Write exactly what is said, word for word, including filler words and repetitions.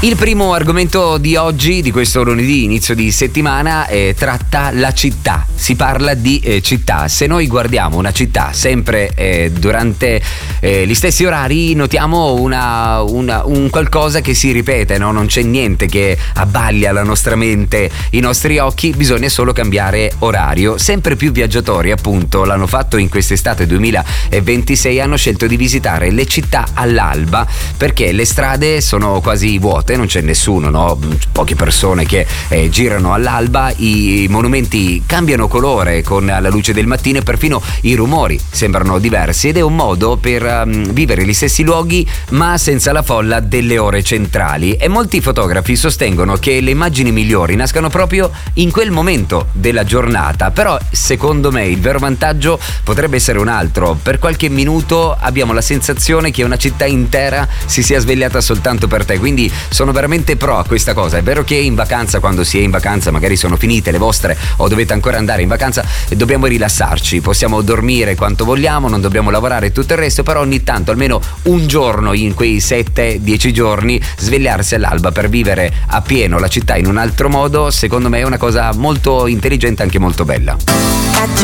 Il primo argomento di oggi, di questo lunedì, inizio di settimana, eh, tratta la città. Si parla di eh, città. Se noi guardiamo una città sempre eh, durante eh, gli stessi orari, notiamo una, una, un qualcosa che si ripete, no? Non c'è niente che abbaglia la nostra mente, i nostri occhi, bisogna solo cambiare orario. Sempre più viaggiatori, appunto, l'hanno fatto in quest'estate duemilaventisei, hanno scelto di visitare le città all'alba perché le strade sono quasi vuote. Non c'è nessuno, no? Poche persone che eh, girano all'alba, i monumenti cambiano colore con la luce del mattino e perfino i rumori sembrano diversi, ed è un modo per um, vivere gli stessi luoghi ma senza la folla delle ore centrali. E molti fotografi sostengono che le immagini migliori nascano proprio in quel momento della giornata. Però secondo me il vero vantaggio potrebbe essere un altro: per qualche minuto abbiamo la sensazione che una città intera si sia svegliata soltanto per te. Quindi sono veramente pro a questa cosa. È vero che in vacanza, quando si è in vacanza, magari sono finite le vostre o dovete ancora andare in vacanza, e dobbiamo rilassarci, possiamo dormire quanto vogliamo, non dobbiamo lavorare e tutto il resto, però ogni tanto, almeno un giorno in quei sette dieci giorni, svegliarsi all'alba per vivere appieno la città in un altro modo, secondo me è una cosa molto intelligente, anche molto bella.